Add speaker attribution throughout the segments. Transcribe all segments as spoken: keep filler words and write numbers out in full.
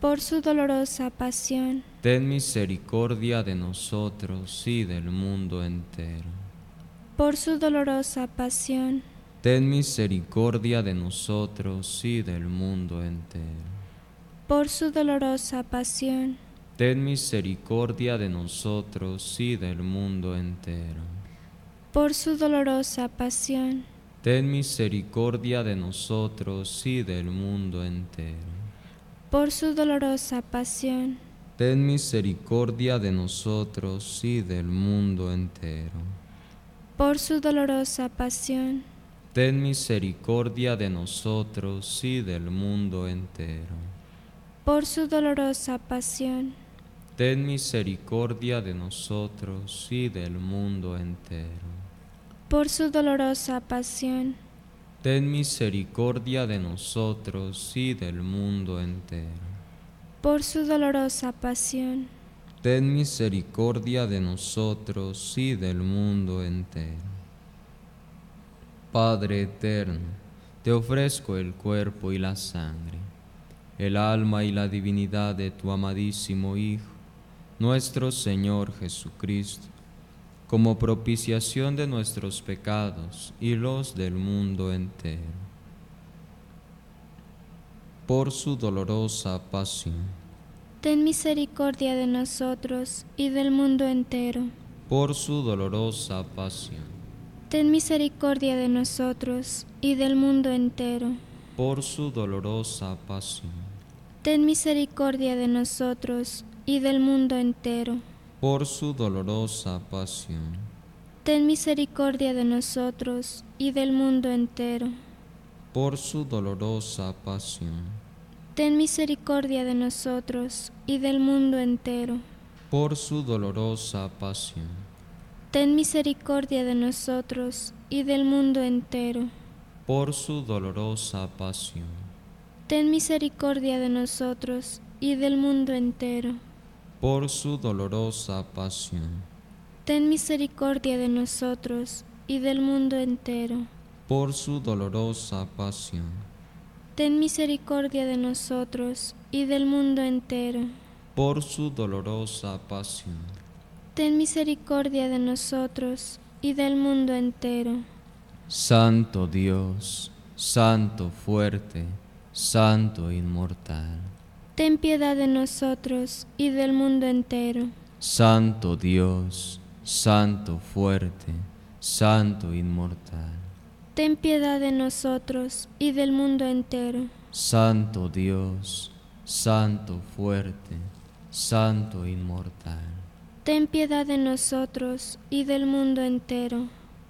Speaker 1: por su dolorosa pasión,
Speaker 2: ten misericordia de nosotros y del mundo entero.
Speaker 1: por su dolorosa pasión,
Speaker 2: Ten misericordia de nosotros y del mundo entero.
Speaker 1: por su dolorosa pasión,
Speaker 2: Ten misericordia de nosotros y del mundo entero.
Speaker 1: por su dolorosa pasión,
Speaker 2: Ten misericordia de nosotros y del mundo entero.
Speaker 1: por su dolorosa pasión,
Speaker 2: Ten misericordia de nosotros y del mundo entero.
Speaker 1: por su dolorosa pasión,
Speaker 2: Ten misericordia de nosotros y del mundo entero.
Speaker 1: por su dolorosa pasión,
Speaker 2: Ten misericordia de nosotros y del mundo entero.
Speaker 1: por su dolorosa pasión,
Speaker 2: Ten misericordia de nosotros y del mundo entero.
Speaker 1: por su dolorosa pasión,
Speaker 2: Ten misericordia de nosotros y del mundo entero. Padre eterno, te ofrezco el cuerpo y la sangre, el alma y la divinidad de tu amadísimo Hijo, nuestro Señor Jesucristo, como propiciación de nuestros pecados y los del mundo entero. Por su dolorosa pasión,
Speaker 1: ten misericordia de nosotros y del mundo entero.
Speaker 2: por su dolorosa pasión,
Speaker 1: Ten misericordia de nosotros y del mundo entero.
Speaker 2: por su dolorosa pasión,
Speaker 1: Ten misericordia de nosotros y del mundo entero.
Speaker 2: por su dolorosa pasión,
Speaker 1: Ten misericordia de nosotros y del mundo entero.
Speaker 2: por su dolorosa pasión,
Speaker 1: Ten misericordia de nosotros y del mundo entero.
Speaker 2: por su dolorosa pasión,
Speaker 1: Ten misericordia de nosotros y del mundo entero.
Speaker 2: por su dolorosa pasión,
Speaker 1: Ten misericordia de nosotros y del mundo entero.
Speaker 2: por su dolorosa pasión,
Speaker 1: Ten misericordia de nosotros y del mundo entero.
Speaker 2: por su dolorosa pasión,
Speaker 1: Ten misericordia de nosotros y del mundo entero.
Speaker 2: por su dolorosa pasión,
Speaker 1: Ten misericordia de nosotros y del mundo entero.
Speaker 2: Santo Dios, Santo fuerte, Santo inmortal.
Speaker 1: Ten piedad de nosotros y del mundo entero.
Speaker 2: Santo Dios, Santo fuerte, Santo inmortal.
Speaker 1: Ten piedad de nosotros y del mundo entero.
Speaker 2: Santo Dios, Santo fuerte, Santo inmortal.
Speaker 1: Ten piedad de nosotros y del mundo entero.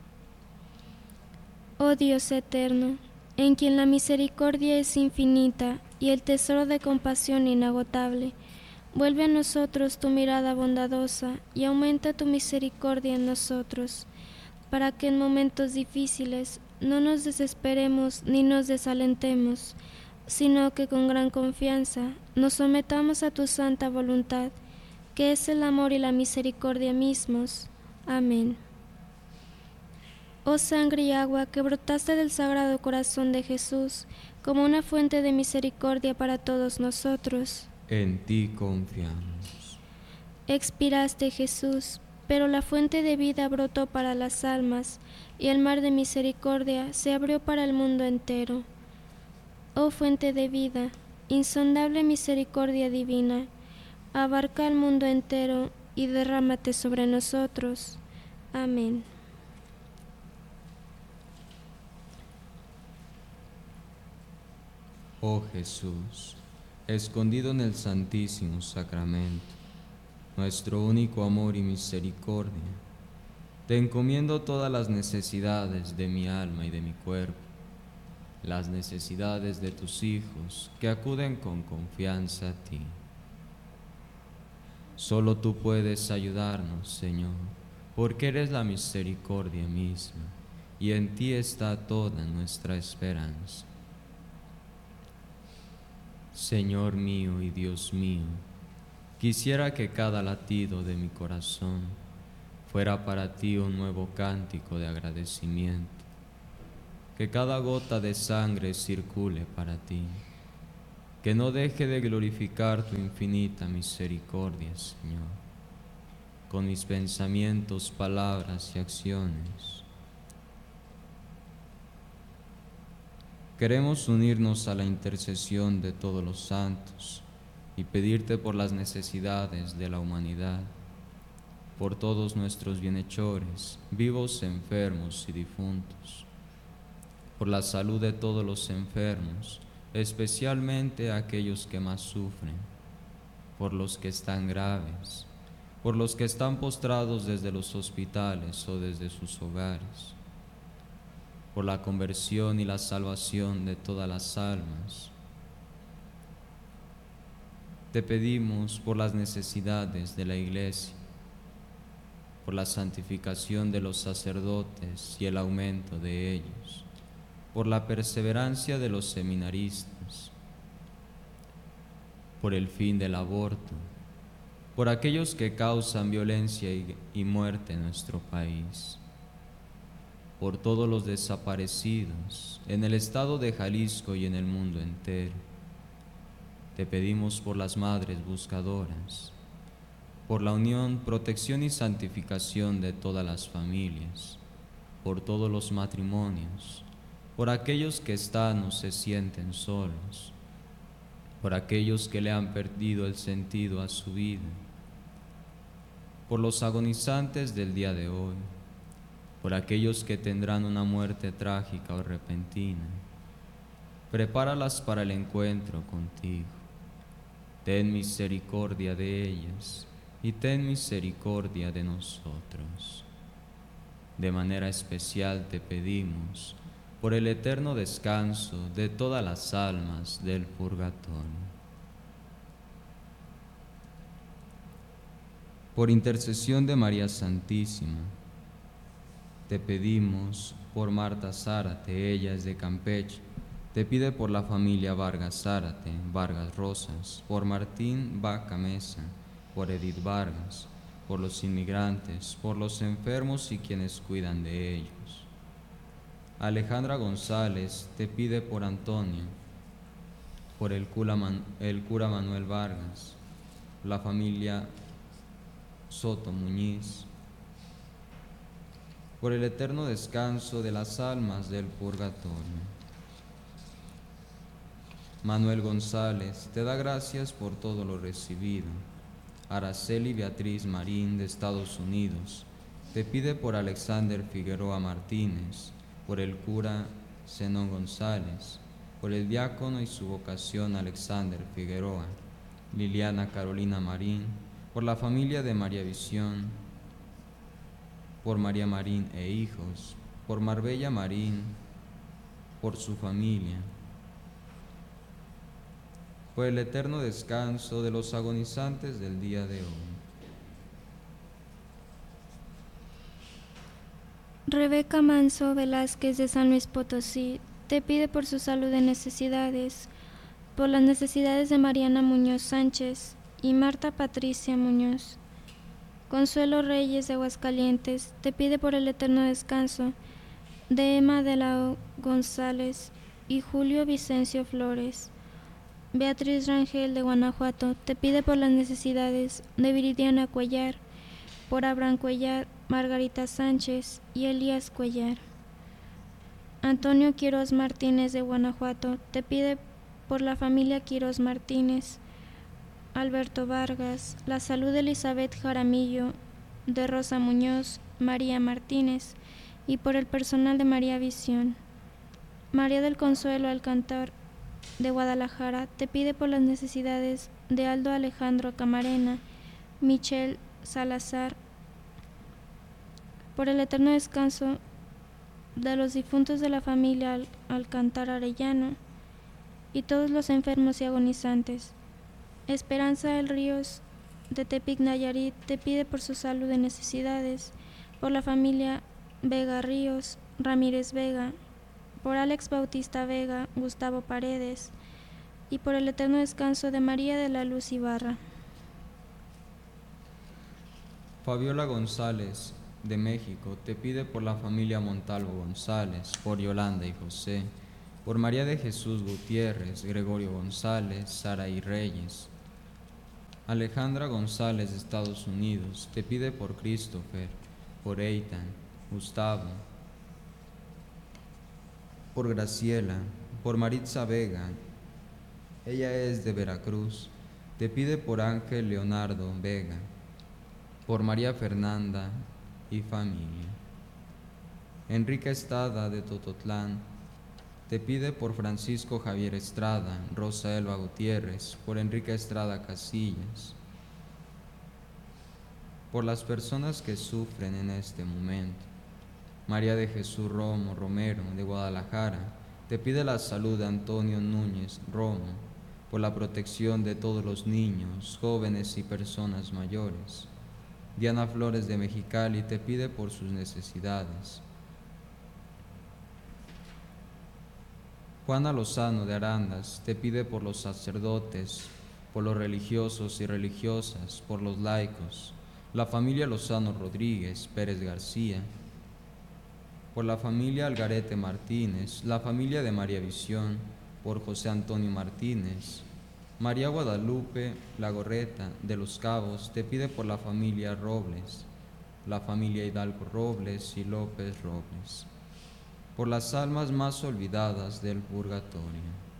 Speaker 1: Oh Dios eterno, en quien la misericordia es infinita y el tesoro de compasión inagotable, vuelve a nosotros tu mirada bondadosa y aumenta tu misericordia en nosotros, para que en momentos difíciles no nos desesperemos ni nos desalentemos, sino que con gran confianza nos sometamos a tu santa voluntad, que es el amor y la misericordia mismos. Amén. Oh sangre y agua que brotaste del Sagrado Corazón de Jesús, como una fuente de misericordia para todos nosotros.
Speaker 2: En ti confiamos.
Speaker 1: Expiraste, Jesús, pero la fuente de vida brotó para las almas, y el mar de misericordia se abrió para el mundo entero. Oh fuente de vida, insondable misericordia divina, abarca el mundo entero y derrámate sobre nosotros. Amén.
Speaker 2: Oh Jesús, escondido en el Santísimo Sacramento, nuestro único amor y misericordia, te encomiendo todas las necesidades de mi alma y de mi cuerpo, las necesidades de tus hijos que acuden con confianza a ti. Solo tú puedes ayudarnos, Señor, porque eres la misericordia misma, y en ti está toda nuestra esperanza. Señor mío y Dios mío, quisiera que cada latido de mi corazón fuera para ti un nuevo cántico de agradecimiento, que cada gota de sangre circule para ti, que no deje de glorificar tu infinita misericordia, Señor, con mis pensamientos, palabras y acciones. Queremos unirnos a la intercesión de todos los santos y pedirte por las necesidades de la humanidad, por todos nuestros bienhechores, vivos, enfermos y difuntos, por la salud de todos los enfermos, especialmente aquellos que más sufren, por los que están graves, por los que están postrados desde los hospitales o desde sus hogares, por la conversión y la salvación de todas las almas. Te pedimos por las necesidades de la Iglesia, por la santificación de los sacerdotes y el aumento de ellos, por la perseverancia de los seminaristas, por el fin del aborto, por aquellos que causan violencia y, y muerte en nuestro país, por todos los desaparecidos en el estado de Jalisco y en el mundo entero. Te pedimos por las madres buscadoras, por la unión, protección y santificación de todas las familias, por todos los matrimonios, por aquellos que están o se sienten solos, por aquellos que le han perdido el sentido a su vida, por los agonizantes del día de hoy, por aquellos que tendrán una muerte trágica o repentina. Prepáralas para el encuentro contigo. Ten misericordia de ellas y ten misericordia de nosotros. De manera especial te pedimos por el eterno descanso de todas las almas del purgatorio. Por intercesión de María Santísima, te pedimos por Marta Zárate, ella es de Campeche. Te pide por la familia Vargas Zárate, Vargas Rosas, por Martín Vaca Mesa, por Edith Vargas, por los inmigrantes, por los enfermos y quienes cuidan de ellos. Alejandra González te pide por Antonio, por el cura, Man, el cura Manuel Vargas, la familia Soto Muñiz, por el eterno descanso de las almas del purgatorio. Manuel González te da gracias por todo lo recibido. Araceli Beatriz Marín de Estados Unidos te pide por Alexander Figueroa Martínez, por el cura Zenón González, por el diácono y su vocación Alexander Figueroa, Liliana Carolina Marín, por la familia de María Visión, por María Marín e hijos, por Marbella Marín, por su familia, por el eterno descanso de los agonizantes del día de hoy.
Speaker 1: Rebeca Manso Velázquez de San Luis Potosí te pide por su salud de necesidades, por las necesidades de Mariana Muñoz Sánchez y Marta Patricia Muñoz. Consuelo Reyes de Aguascalientes te pide por el eterno descanso de Emma de la González y Julio Vicencio Flores. Beatriz Rangel de Guanajuato te pide por las necesidades de Viridiana Cuellar, por Abraham Cuellar, Margarita Sánchez y Elías Cuellar. Antonio Quiroz Martínez de Guanajuato te pide por la familia Quiroz Martínez, Alberto Vargas, la salud de Elizabeth Jaramillo, de Rosa Muñoz, María Martínez y por el personal de María Visión. María del Consuelo Alcantar de Guadalajara te pide por las necesidades de Aldo Alejandro Camarena, Michelle Salazar, por el eterno descanso de los difuntos de la familia Al- Alcantar Arellano y todos los enfermos y agonizantes. Esperanza del Ríos de Tepic Nayarit te pide por su salud de necesidades, por la familia Vega Ríos, Ramírez Vega, por Alex Bautista Vega, Gustavo Paredes y por el eterno descanso de María de la Luz Ibarra.
Speaker 2: Fabiola González de México te pide por la familia Montalvo González, por Yolanda y José, por María de Jesús Gutiérrez, Gregorio González, Saraí Reyes. Alejandra González de Estados Unidos te pide por Christopher, por Eitan, Gustavo, por Graciela, por Maritza Vega, ella es de Veracruz, te pide por Ángel Leonardo Vega, por María Fernanda y familia. Enrique Estrada de Tototlán te pide por Francisco Javier Estrada, Rosa Elba Gutiérrez, por Enrique Estrada Casillas, por las personas que sufren en este momento. María de Jesús Romo Romero de Guadalajara te pide la salud de Antonio Núñez Romo, por la protección de todos los niños, jóvenes y personas mayores. Diana Flores de Mexicali te pide por sus necesidades. Juana Lozano de Arandas te pide por los sacerdotes, por los religiosos y religiosas, por los laicos, la familia Lozano Rodríguez Pérez García, por la familia Algarete Martínez, la familia de María Visión, por José Antonio Martínez. María Guadalupe Lagorreta de Los Cabos te pide por la familia Robles, la familia Hidalgo Robles y López Robles, por las almas más olvidadas del purgatorio.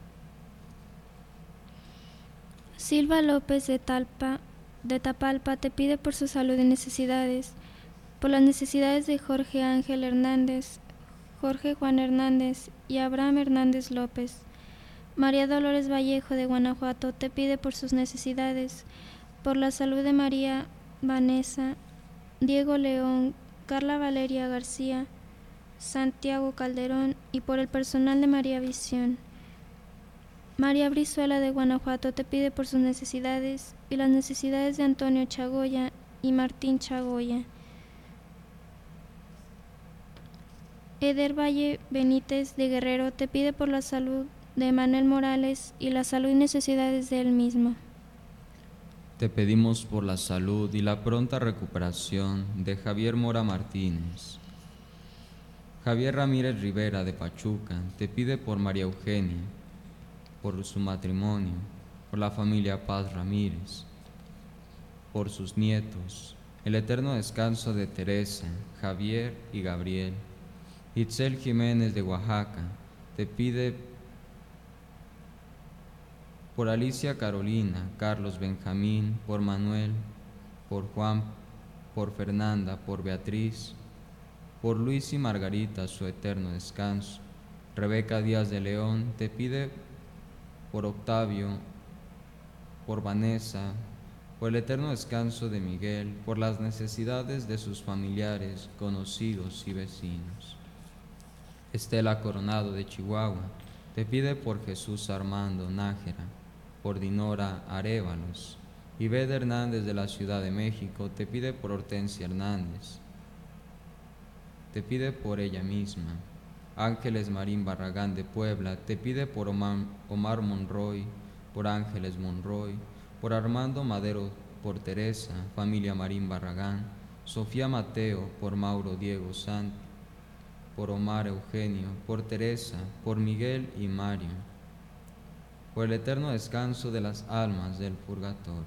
Speaker 1: Silva López de, Talpa, de Tapalpa te pide por su salud y necesidades, por las necesidades de Jorge Ángel Hernández, Jorge Juan Hernández y Abraham Hernández López. María Dolores Vallejo de Guanajuato te pide por sus necesidades, por la salud de María Vanessa, Diego León, Carla Valeria García, Santiago Calderón y por el personal de María Visión. María Brizuela de Guanajuato te pide por sus necesidades y las necesidades de Antonio Chagoya y Martín Chagoya. Eder Valle Benítez de Guerrero te pide por la salud de Manuel Morales y la salud y necesidades de él mismo.
Speaker 2: Te pedimos por la salud y la pronta recuperación de Javier Mora Martínez. Javier Ramírez Rivera de Pachuca te pide por María Eugenia, por su matrimonio, por la familia Paz Ramírez, por sus nietos, el eterno descanso de Teresa, Javier y Gabriel. Itzel Jiménez de Oaxaca te pide por Alicia Carolina, Carlos Benjamín, por Manuel, por Juan, por Fernanda, por Beatriz, por Luis y Margarita, su eterno descanso. Rebeca Díaz de León te pide por Octavio, por Vanessa, por el eterno descanso de Miguel, por las necesidades de sus familiares, conocidos y vecinos. Estela Coronado de Chihuahua te pide por Jesús Armando Nájera, por Dinora Arévalos. Ivette Hernández de la Ciudad de México te pide por Hortensia Hernández, te pide por ella misma. Ángeles Marín Barragán de Puebla te pide por Omar, Omar Monroy, por Ángeles Monroy, por Armando Madero, por Teresa, familia Marín Barragán. Sofía Mateo, por Mauro Diego Sant, por Omar Eugenio, por Teresa, por Miguel y Mario, por el eterno descanso de las almas del purgatorio.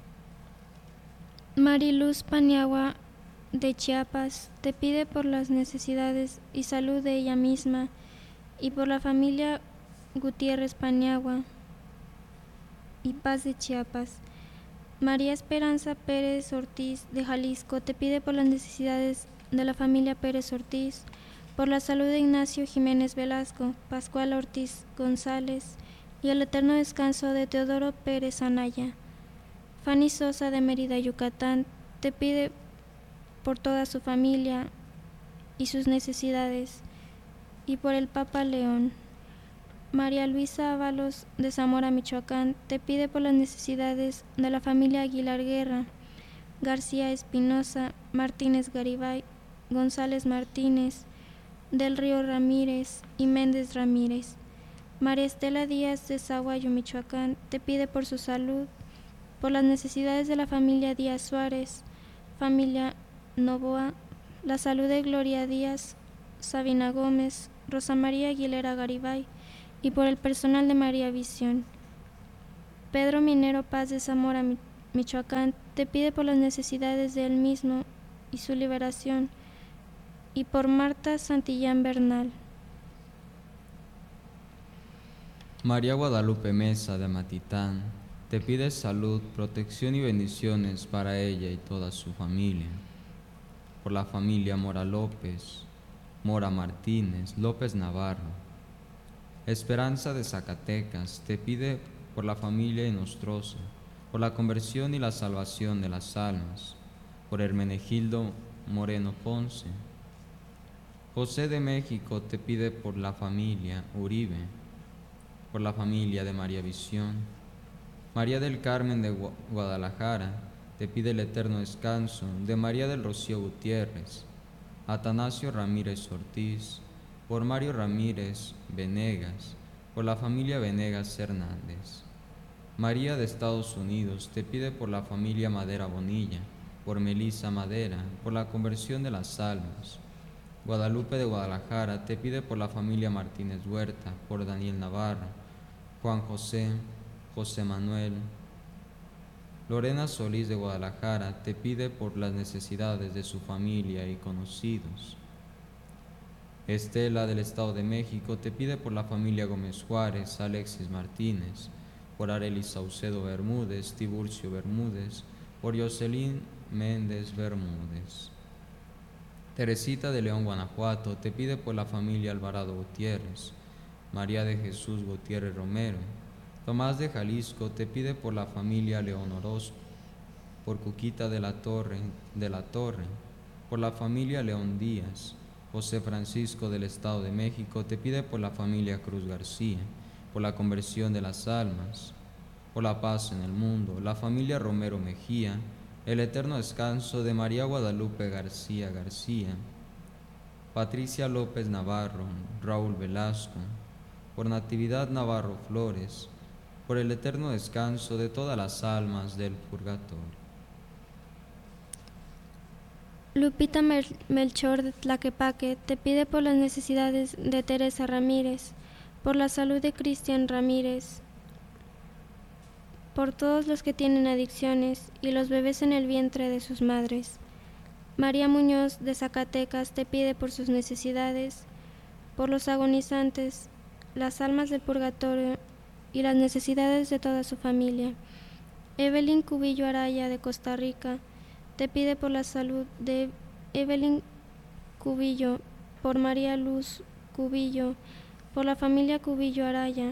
Speaker 1: Mariluz Paniagua de Chiapas te pide por las necesidades y salud de ella misma y por la familia Gutiérrez Paniagua y Paz de Chiapas. María Esperanza Pérez Ortiz de Jalisco te pide por las necesidades de la familia Pérez Ortiz, por la salud de Ignacio Jiménez Velasco, Pascual Ortiz González y el eterno descanso de Teodoro Pérez Anaya. Fanny Sosa de Mérida, Yucatán, te pide por toda su familia y sus necesidades, y por el Papa León. María Luisa Ábalos de Zamora, Michoacán, te pide por las necesidades de la familia Aguilar Guerra, García Espinosa, Martínez Garibay, González Martínez, Del Río Ramírez y Méndez Ramírez. María Estela Díaz de Zaguayo, Michoacán, te pide por su salud, por las necesidades de la familia Díaz Suárez, familia Novoa, la salud de Gloria Díaz, Sabina Gómez, Rosa María Aguilera Garibay y por el personal de María Visión. Pedro Minero Paz de Zamora, Michoacán, te pide por las necesidades de él mismo y su liberación, y por Marta Santillán Bernal.
Speaker 2: María Guadalupe Mesa de Amatitán, te pide salud, protección y bendiciones para ella y toda su familia. Por la familia Mora López, Mora Martínez, López Navarro. Esperanza de Zacatecas, te pide por la familia Inostroza, por la conversión y la salvación de las almas. Por Hermenegildo Moreno Ponce. José de México te pide por la familia Uribe, por la familia de María Visión. María del Carmen de Guadalajara te pide el eterno descanso de María del Rocío Gutiérrez. Atanasio Ramírez Ortiz, por Mario Ramírez Venegas, por la familia Venegas Hernández. María de Estados Unidos te pide por la familia Madera Bonilla, por Melisa Madera, por la conversión de las almas. Guadalupe de Guadalajara te pide por la familia Martínez Huerta, por Daniel Navarro, Juan José, José Manuel. Lorena Solís de Guadalajara te pide por las necesidades de su familia y conocidos. Estela del Estado de México te pide por la familia Gómez Juárez, Alexis Martínez, por Arely Saucedo Bermúdez, Tiburcio Bermúdez, por Jocelyn Méndez Bermúdez. Teresita de León, Guanajuato, te pide por la familia Alvarado Gutiérrez. María de Jesús Gutiérrez Romero. Tomás de Jalisco te pide por la familia León Orozco, por Cuquita de la Torre, de la Torre, por la familia León Díaz. José Francisco del Estado de México te pide por la familia Cruz García, por la conversión de las almas, por la paz en el mundo, la familia Romero Mejía, el eterno descanso de María Guadalupe García García, Patricia López Navarro, Raúl Velasco, por Natividad Navarro Flores, por el eterno descanso de todas las almas del purgatorio.
Speaker 1: Lupita Mel Melchor de Tlaquepaque te pide por las necesidades de Teresa Ramírez, por la salud de Cristian Ramírez, por todos los que tienen adicciones y los bebés en el vientre de sus madres. María Muñoz de Zacatecas te pide por sus necesidades, por los agonizantes, las almas del purgatorio y las necesidades de toda su familia. Evelyn Cubillo Araya de Costa Rica te pide por la salud de Evelyn Cubillo, por María Luz Cubillo, por la familia Cubillo Araya,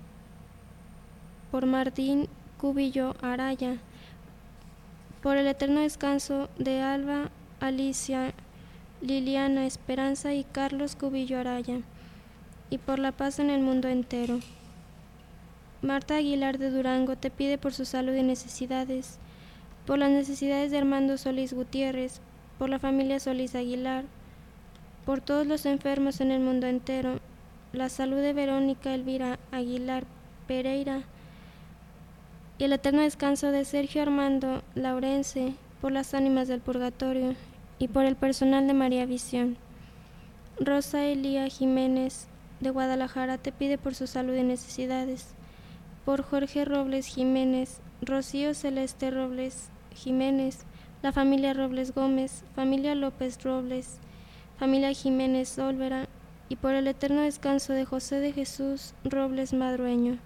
Speaker 1: por Martín Cubillo Araya, por el eterno descanso de Alba, Alicia, Liliana, Esperanza y Carlos Cubillo Araya, y por la paz en el mundo entero. Marta Aguilar de Durango te pide por su salud y necesidades, por las necesidades de Armando Solís Gutiérrez, por la familia Solís Aguilar, por todos los enfermos en el mundo entero, la salud de Verónica Elvira Aguilar Pereira y el eterno descanso de Sergio Armando Laurence, por las ánimas del purgatorio y por el personal de María Visión. Rosa Elía Jiménez de Guadalajara te pide por su salud y necesidades, por Jorge Robles Jiménez, Rocío Celeste Robles Jiménez, la familia Robles Gómez, familia López Robles, familia Jiménez Olvera, y por el eterno descanso de José de Jesús Robles Madrueño.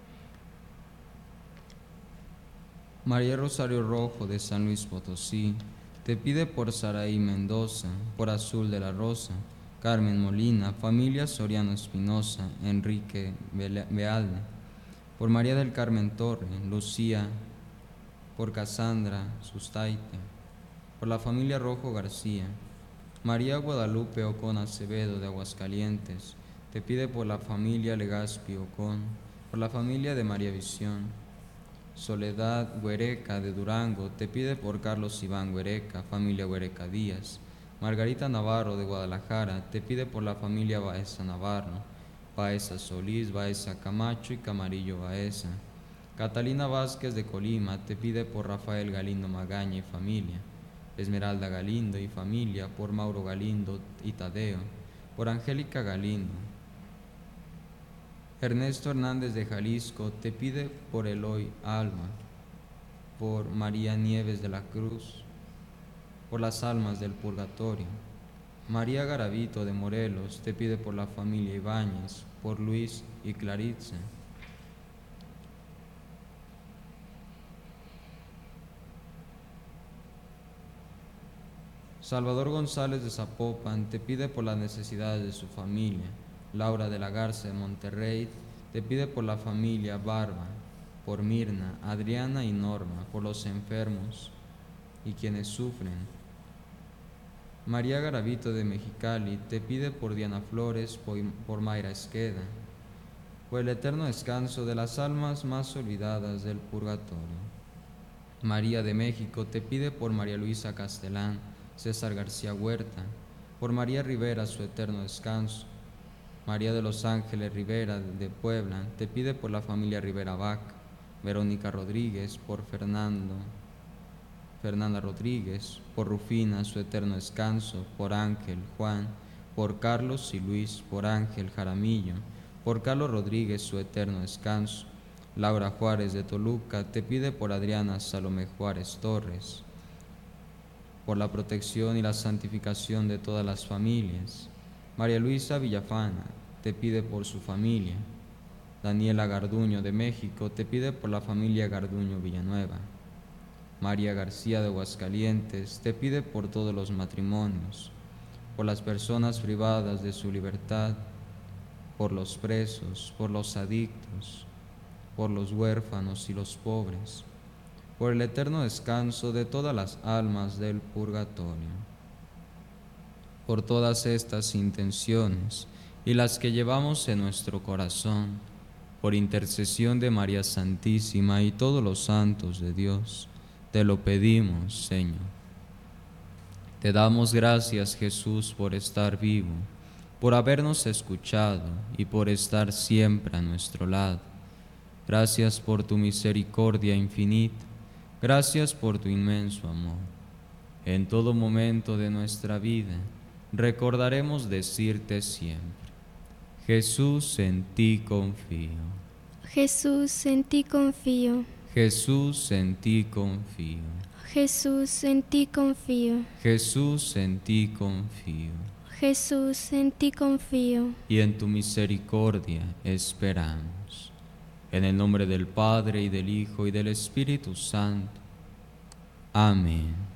Speaker 2: María Rosario Rojo de San Luis Potosí te pide por Saraí Mendoza, por Azul de la Rosa, Carmen Molina, familia Soriano Espinosa, Enrique Bealde, por María del Carmen Torre, Lucía, por Casandra Sustaite, por la familia Rojo García. María Guadalupe Ocón Acevedo de Aguascalientes te pide por la familia Legazpi Ocón, por la familia de María Visión. Soledad Huereca de Durango te pide por Carlos Iván Huereca, familia Huereca Díaz. Margarita Navarro de Guadalajara te pide por la familia Baeza Navarro, Baeza Solís, Baeza Camacho y Camarillo Baeza. Catalina Vázquez de Colima te pide por Rafael Galindo Magaña y familia. Esmeralda Galindo y familia, por Mauro Galindo y Tadeo, por Angélica Galindo. Ernesto Hernández de Jalisco te pide por Eloy Alma, por María Nieves de la Cruz, por las almas del purgatorio. María Garavito de Morelos te pide por la familia Ibáñez, por Luis y Claritza. Salvador González de Zapopan te pide por las necesidades de su familia. Laura de la Garza de Monterrey te pide por la familia Barba, por Mirna, Adriana y Norma, por los enfermos y quienes sufren. María Garavito de Mexicali te pide por Diana Flores, por, por Mayra Esqueda, por el eterno descanso de las almas más olvidadas del purgatorio. María de México te pide por María Luisa Castelán, César García Huerta, por María Rivera su eterno descanso. María de los Ángeles Rivera de Puebla te pide por la familia Rivera Bach. Verónica Rodríguez por Fernando, Fernanda Rodríguez, por Rufina su eterno descanso, por Ángel Juan, por Carlos y Luis, por Ángel Jaramillo, por Carlos Rodríguez su eterno descanso. Laura Juárez de Toluca te pide por Adriana Salomé Juárez Torres, por la protección y la santificación de todas las familias. María Luisa Villafana te pide por su familia. Daniela Garduño de México te pide por la familia Garduño Villanueva. María García de Aguascalientes te pide por todos los matrimonios, por las personas privadas de su libertad, por los presos, por los adictos, por los huérfanos y los pobres, por el eterno descanso de todas las almas del purgatorio. Por todas estas intenciones y las que llevamos en nuestro corazón, por intercesión de María Santísima y todos los santos de Dios, te lo pedimos, Señor. Te damos gracias, Jesús, por estar vivo, por habernos escuchado y por estar siempre a nuestro lado. Gracias por tu misericordia infinita. Gracias por tu inmenso amor. En todo momento de nuestra vida, recordaremos decirte siempre: Jesús, en ti confío.
Speaker 1: Jesús, en ti confío.
Speaker 2: Jesús, en ti confío.
Speaker 1: Jesús, en ti confío.
Speaker 2: Jesús, en ti confío.
Speaker 1: Jesús, en ti confío.
Speaker 2: Y en tu misericordia esperamos. En el nombre del Padre, y del Hijo, y del Espíritu Santo. Amén.